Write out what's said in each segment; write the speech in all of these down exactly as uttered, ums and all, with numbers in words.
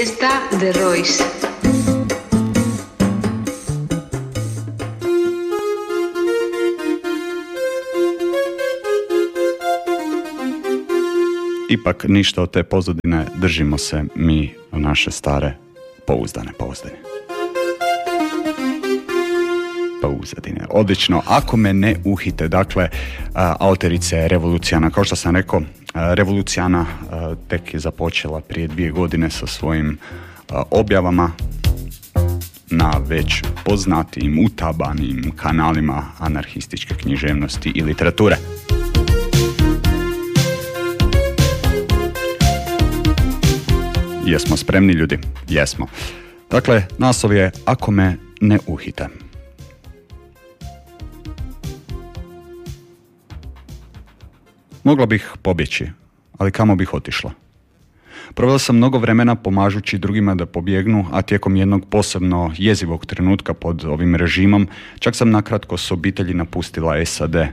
Está de Royce. Ipak ništa od te pozadine, držimo se mi naše stare pouzdane pouzdane. Pozadine. Odlično. Ako me ne uhite, dakle, autorica je Revolucijana. Kao što sam rekao, Revolucijana tek je započela prije dvije godine sa svojim objavama na već poznatijim, utabanim kanalima anarhističke književnosti i literature. Jesmo spremni, ljudi? Jesmo. Dakle, naslov je Ako me ne uhite. Mogla bih pobjeći, ali kamo bih otišla? Provela sam mnogo vremena pomažući drugima da pobjegnu, a tijekom jednog posebno jezivog trenutka pod ovim režimom, čak sam nakratko s obitelji napustila S A D.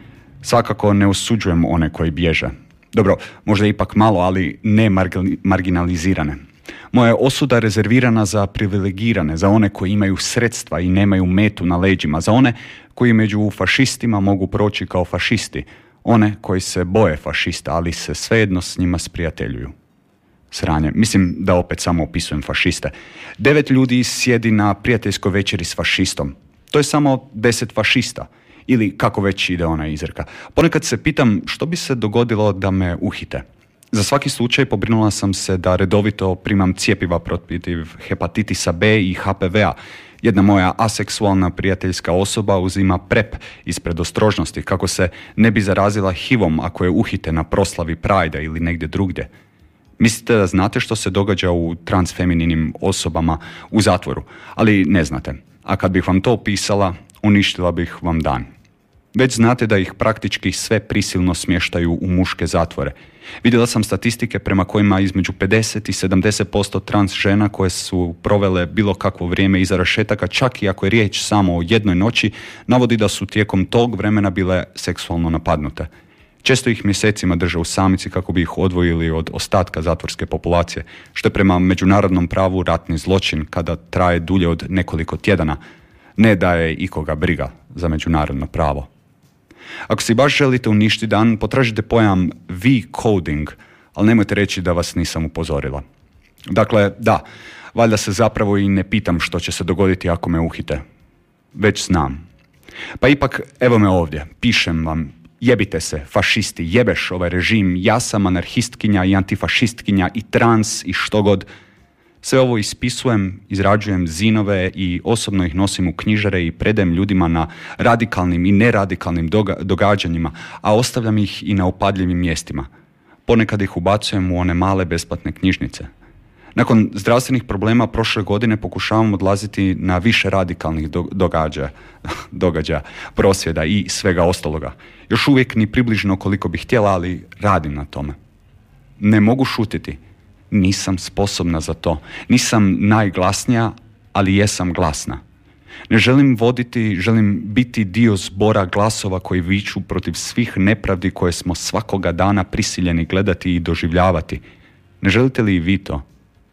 Svakako ne osuđujem one koji bježe. Dobro, možda ipak malo, ali ne marginalizirane. Moja je osuda rezervirana za privilegirane, za one koji imaju sredstva i nemaju metu na leđima, za one koji među fašistima mogu proći kao fašisti, one koji se boje fašista, ali se svejedno s njima sprijateljuju. Sranje. Mislim da opet samo opisujem fašiste. Devet ljudi sjedi na prijateljskoj večeri s fašistom. To je samo deset fašista. Ili kako već ide ona izreka. Ponekad se pitam što bi se dogodilo da me uhite. Za svaki slučaj pobrinula sam se da redovito primam cjepiva protiv hepatitisa B i H P V-a. Jedna moja aseksualna prijateljska osoba uzima prep iz predostrožnosti kako se ne bi zarazila H I V-om ako je uhite na proslavi Prajda ili negdje drugdje. Mislite da znate što se događa u transfemininim osobama u zatvoru, ali ne znate. A kad bih vam to opisala, uništila bih vam dan. Već znate da ih praktički sve prisilno smještaju u muške zatvore. Vidjela sam statistike prema kojima između pedeset i sedamdeset posto trans žena koje su provele bilo kakvo vrijeme iza rešetaka, čak i ako je riječ samo o jednoj noći, navodi da su tijekom tog vremena bile seksualno napadnute. Često ih mjesecima drže u samici kako bi ih odvojili od ostatka zatvorske populacije, što je prema međunarodnom pravu ratni zločin kada traje dulje od nekoliko tjedana. Ne da je ikoga briga za međunarodno pravo. Ako si baš želite uništiti dan, potražite pojam V-coding, ali nemojte reći da vas nisam upozorila. Dakle, da, valjda se zapravo i ne pitam što će se dogoditi ako me uhite. Već znam. Pa ipak, evo me ovdje, pišem vam, jebite se, fašisti, jebeš ovaj režim, ja sam anarhistkinja i antifašistkinja i trans i što god. Sve ovo ispisujem, izrađujem zinove i osobno ih nosim u knjižare i predajem ljudima na radikalnim i neradikalnim doga- događanjima, a ostavljam ih i na upadljivim mjestima. Ponekad ih ubacujem u one male besplatne knjižnice. Nakon zdravstvenih problema prošle godine pokušavam odlaziti na više radikalnih do- događaja, događaja, prosvjeda i svega ostaloga. Još uvijek ni približno koliko bih htjela, ali radim na tome. Ne mogu šutiti. Nisam sposobna za to. Nisam najglasnija, ali jesam glasna. Ne želim voditi, želim biti dio zbora glasova koji viču protiv svih nepravdi koje smo svakoga dana prisiljeni gledati i doživljavati. Ne želite li i vi to?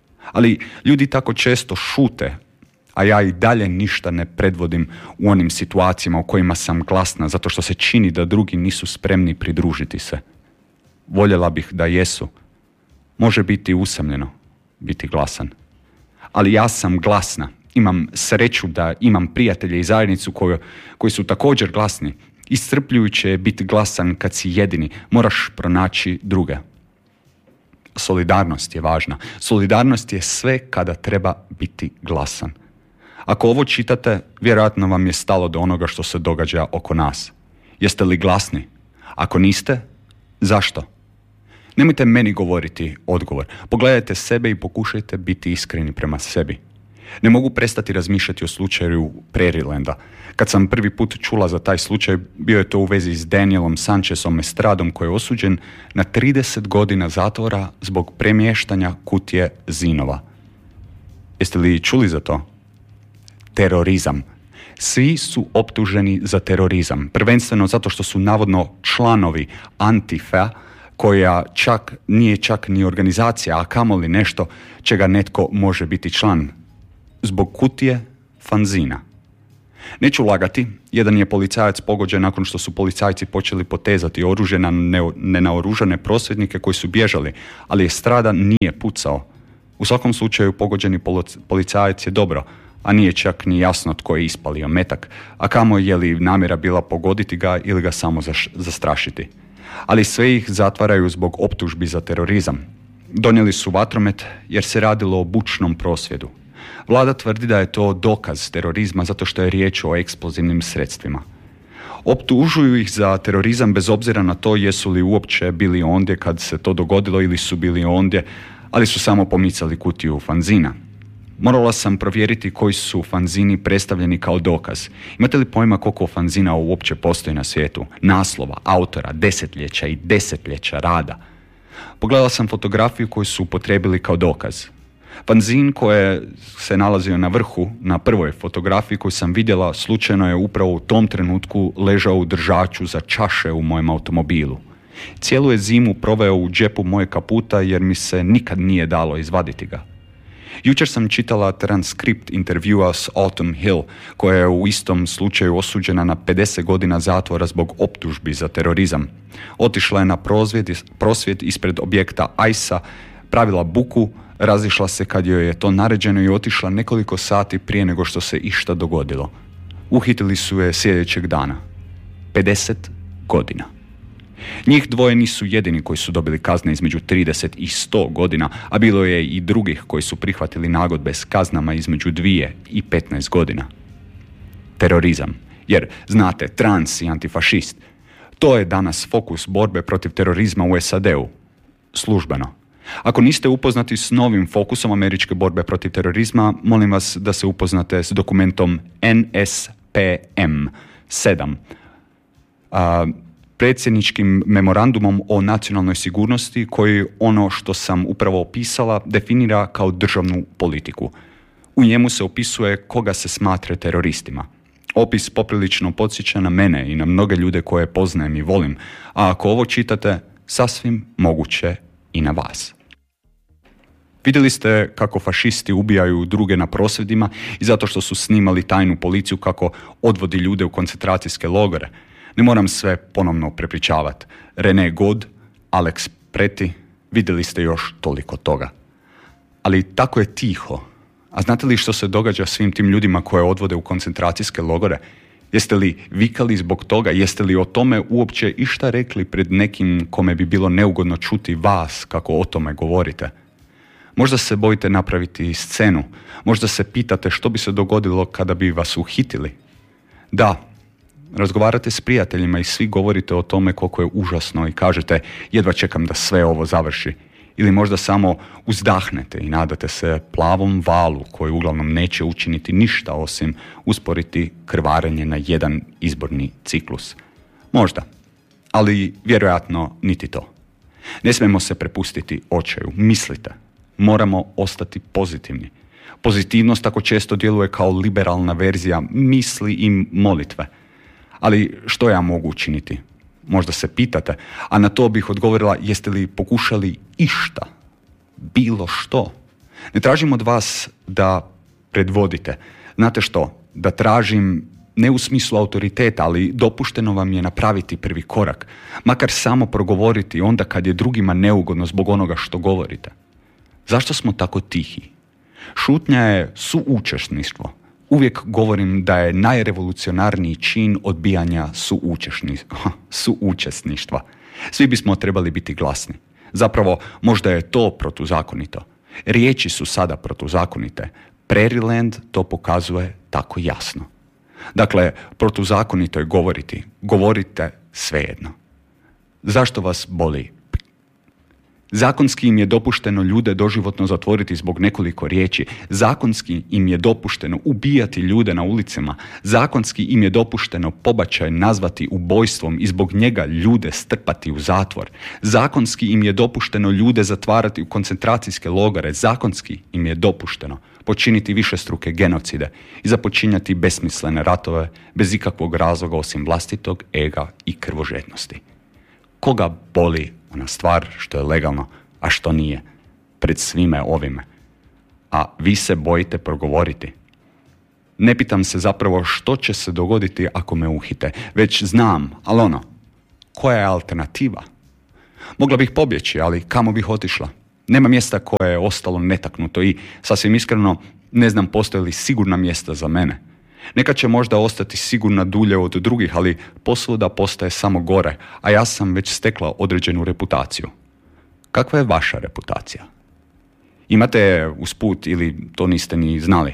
Ali ljudi tako često šute, a ja i dalje ništa ne predvodim u onim situacijama u kojima sam glasna, zato što se čini da drugi nisu spremni pridružiti se. Voljela bih da jesu. Može biti usamljeno, biti glasan. Ali ja sam glasna. Imam sreću da imam prijatelje i zajednicu koji, koji su također glasni. Iscrpljujuće je biti glasan kad si jedini. Moraš pronaći druge. Solidarnost je važna. Solidarnost je sve kada treba biti glasan. Ako ovo čitate, vjerojatno vam je stalo do onoga što se događa oko nas. Jeste li glasni? Ako niste, zašto? Nemojte meni govoriti odgovor. Pogledajte sebe i pokušajte biti iskreni prema sebi. Ne mogu prestati razmišljati o slučaju Prairielanda. Kad sam prvi put čula za taj slučaj, bio je to u vezi s Danielom Sanchezom Estradom koji je osuđen na trideset godina zatvora zbog premještanja kutije zinova. Jeste li čuli za to? Terorizam. Svi su optuženi za terorizam. Prvenstveno zato što su navodno članovi Antifa, koja čak nije čak ni organizacija, a kamoli nešto čega netko može biti član, zbog kutije fanzina. Neću lagati, jedan je policajac pogođen nakon što su policajci počeli potezati oružje na nenaoružane prosvjednike koji su bježali, ali je strada nije pucao. U svakom slučaju pogođeni policajac je dobro, a nije čak ni jasno tko je ispalio metak, a kamo je li namjera bila pogoditi ga ili ga samo zastrašiti. Ali sve ih zatvaraju zbog optužbi za terorizam. Donijeli su vatromet jer se radilo o bučnom prosvjedu. Vlada tvrdi da je to dokaz terorizma zato što je riječ o eksplozivnim sredstvima. Optužuju ih za terorizam bez obzira na to jesu li uopće bili ondje kad se to dogodilo ili su bili ondje, ali su samo pomicali kutiju fanzina. Morala sam provjeriti koji su fanzini predstavljeni kao dokaz. Imate li pojma koliko fanzina uopće postoji na svijetu? Naslova, autora, desetljeća i desetljeća rada. Pogledala sam fotografiju koju su upotrijebili kao dokaz. Fanzin koji se nalazio na vrhu, na prvoj fotografiji koju sam vidjela, slučajno je upravo u tom trenutku ležao u držaču za čaše u mojem automobilu. Cijelu je zimu proveo u džepu moje kaputa jer mi se nikad nije dalo izvaditi ga. Jučer sam čitala transkript intervjua s Autumn Hill, koja je u istom slučaju osuđena na pedeset godina zatvora zbog optužbi za terorizam. Otišla je na prosvjed, prosvjed ispred objekta I C E-a, pravila buku, razišla se kad joj je to naređeno i otišla nekoliko sati prije nego što se išta dogodilo. Uhitili su je sljedećeg dana. pedeset godina. Njih dvoje nisu jedini koji su dobili kazne između trideset i sto godina, a bilo je i drugih koji su prihvatili nagodbe s kaznama između dvije i petnaest godina. Terorizam, jer znate, trans i antifašist, to je danas fokus borbe protiv terorizma u S A D-u. Službeno. Ako niste upoznati s novim fokusom američke borbe protiv terorizma, molim vas da se upoznate s dokumentom N S P M sedam, a, predsjedničkim memorandumom o nacionalnoj sigurnosti koji ono što sam upravo opisala definira kao državnu politiku. U njemu se opisuje koga se smatra teroristima. Opis poprilično podsjeća na mene i na mnoge ljude koje poznajem i volim, a ako ovo čitate, sasvim moguće i na vas. Vidjeli ste kako fašisti ubijaju druge na prosvjedima i zato što su snimali tajnu policiju kako odvodi ljude u koncentracijske logore. Ne moram sve ponovno prepričavati. René God, Alex Preti, vidjeli ste još toliko toga. Ali tako je tiho. A znate li što se događa svim tim ljudima koje odvode u koncentracijske logore? Jeste li vikali zbog toga? Jeste li o tome uopće išta rekli pred nekim kome bi bilo neugodno čuti vas kako o tome govorite? Možda se bojite napraviti scenu. Možda se pitate što bi se dogodilo kada bi vas uhitili. Da, razgovarate s prijateljima i svi govorite o tome koliko je užasno i kažete jedva čekam da sve ovo završi. Ili možda samo uzdahnete i nadate se plavom valu koji uglavnom neće učiniti ništa osim usporiti krvarenje na jedan izborni ciklus. Možda, ali vjerojatno niti to. Ne smijemo se prepustiti očaju. Mislite, moramo ostati pozitivni. Pozitivnost tako često djeluje kao liberalna verzija misli i molitve. Ali što ja mogu učiniti? Možda se pitate, a na to bih odgovorila jeste li pokušali išta, bilo što. Ne tražim od vas da predvodite. Znate što? Da tražim ne u smislu autoriteta, ali dopušteno vam je napraviti prvi korak. Makar samo progovoriti onda kad je drugima neugodno zbog onoga što govorite. Zašto smo tako tihi? Šutnja je suučesništvo. Uvijek govorim da je najrevolucionarniji čin odbijanja suučesništva. Svi bismo trebali biti glasni. Zapravo, možda je to protuzakonito. Riječi su sada protuzakonite. Prairieland to pokazuje tako jasno. Dakle, protuzakonito je govoriti. Govorite svejedno. Zašto vas boli? Zakonski im je dopušteno ljude doživotno zatvoriti zbog nekoliko riječi. Zakonski im je dopušteno ubijati ljude na ulicama. Zakonski im je dopušteno pobačaj nazvati ubojstvom i zbog njega ljude strpati u zatvor. Zakonski im je dopušteno ljude zatvarati u koncentracijske logore. Zakonski im je dopušteno počiniti višestruke genocide i započinjati besmislene ratove bez ikakvog razloga osim vlastitog ega i krvožednosti. Koga boli ona stvar što je legalno, a što nije, pred svime ovime? A vi se bojite progovoriti. Ne pitam se zapravo što će se dogoditi ako me uhite, već znam, ali ono, koja je alternativa? Mogla bih pobjeći, ali kamo bih otišla? Nema mjesta koje je ostalo netaknuto i, sasvim iskreno, ne znam postoje li sigurna mjesta za mene. Neka će možda ostati sigurna dulje od drugih, ali posvuda postaje samo gore, a ja sam već stekla određenu reputaciju. Kakva je vaša reputacija? Imate je usput ili to niste ni znali?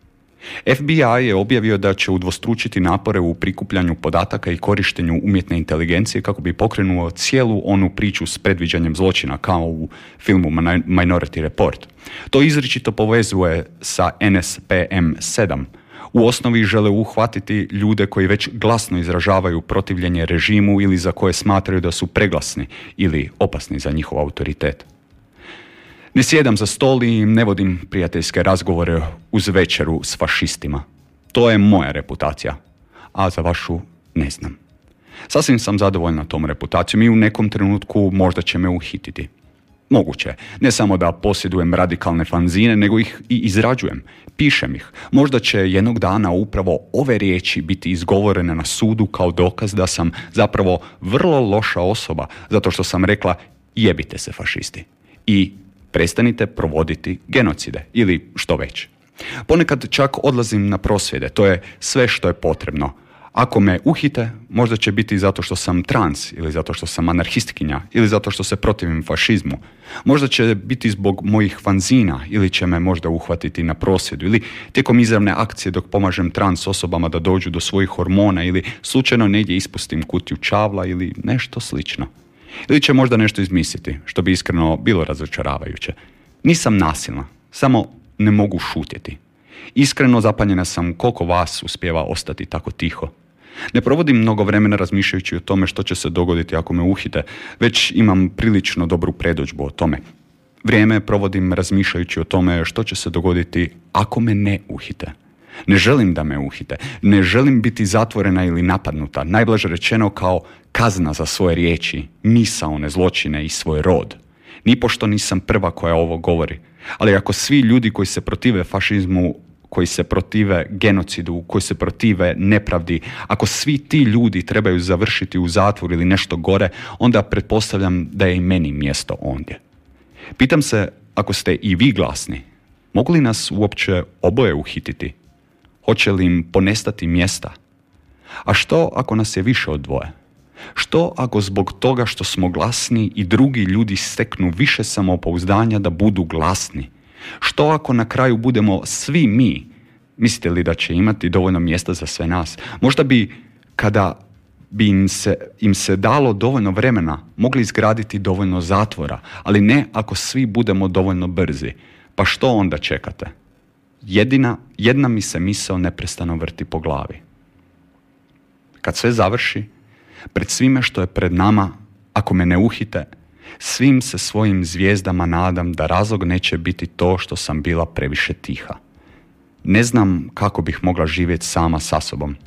F B I je objavio da će udvostručiti napore u prikupljanju podataka i korištenju umjetne inteligencije kako bi pokrenuo cijelu onu priču s predviđanjem zločina, kao u filmu Minority Report. To izričito povezuje sa N S P M sedam. U osnovi žele uhvatiti ljude koji već glasno izražavaju protivljenje režimu ili za koje smatraju da su preglasni ili opasni za njihov autoritet. Ne sjedam za stol i ne vodim prijateljske razgovore uz večeru s fašistima. To je moja reputacija, a za vašu ne znam. Sasvim sam zadovoljna tom reputacijom i u nekom trenutku možda će me uhititi. Moguće, ne samo da posjedujem radikalne fanzine, nego ih i izrađujem, pišem ih. Možda će jednog dana upravo ove riječi biti izgovorene na sudu kao dokaz da sam zapravo vrlo loša osoba, zato što sam rekla jebite se fašisti i prestanite provoditi genocide ili što već. Ponekad čak odlazim na prosvjede, to je sve što je potrebno. Ako me uhite, možda će biti zato što sam trans, ili zato što sam anarhistkinja, ili zato što se protivim fašizmu. Možda će biti zbog mojih fanzina, ili će me možda uhvatiti na prosvjedu, ili tijekom izravne akcije dok pomažem trans osobama da dođu do svojih hormona, ili slučajno negdje ispustim kutiju čavla, ili nešto slično. Ili će možda nešto izmisliti, što bi iskreno bilo razočaravajuće. Nisam nasilna, samo ne mogu šutjeti. Iskreno zapanjena sam koliko vas uspijeva ostati tako tiho. Ne provodim mnogo vremena razmišljajući o tome što će se dogoditi ako me uhite, već imam prilično dobru predodžbu o tome. Vrijeme provodim razmišljajući o tome što će se dogoditi ako me ne uhite. Ne želim da me uhite, ne želim biti zatvorena ili napadnuta, najblaže rečeno kao kazna za svoje riječi, misaone zločine i svoj rod. Nipošto nisam prva koja ovo govori, ali ako svi ljudi koji se protive fašizmu, koji se protive genocidu, koji se protive nepravdi, ako svi ti ljudi trebaju završiti u zatvoru ili nešto gore, onda pretpostavljam da je i meni mjesto ondje. Pitam se, ako ste i vi glasni, mogu li nas uopće oboje uhititi? Hoće li im ponestati mjesta? A što ako nas je više od dvoje? Što ako zbog toga što smo glasni i drugi ljudi steknu više samopouzdanja da budu glasni? Što ako na kraju budemo svi mi? Mislite li da će imati dovoljno mjesta za sve nas? Možda bi, kada bi im se, im se dalo dovoljno vremena, mogli izgraditi dovoljno zatvora, ali ne ako svi budemo dovoljno brzi. Pa što onda čekate? Jedina, jedna mi se misao neprestano vrti po glavi. Kad sve završi, pred svime što je pred nama, ako me ne uhite, svim se svojim zvijezdama nadam da razlog neće biti to što sam bila previše tiha. Ne znam kako bih mogla živjeti sama sa sobom.